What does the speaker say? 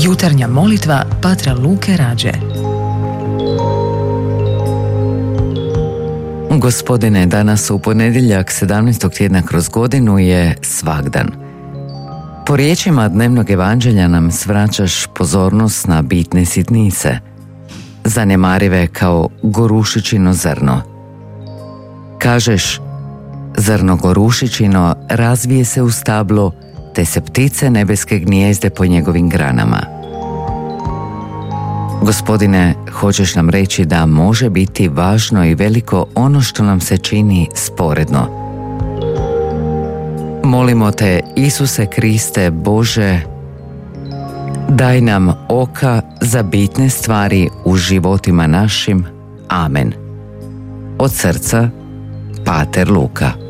Jutarnja molitva Patra Luke Rađe. Gospodine, danas u ponedjeljak 17. tjedna kroz godinu je svagdan. Po riječima dnevnog evanđelja nam svraćaš pozornost na bitne sitnice, zanemarive kao gorušičino zrno. Kažeš, zrno gorušičino razvije se u stablo, te se ptice nebeske gnijezde po njegovim granama. Gospodine, hoćeš nam reći da može biti važno i veliko ono što nam se čini sporedno. Molimo te, Isuse Kriste, Bože, daj nam oka za bitne stvari u životima našim. Amen. Od srca, Pater Luka.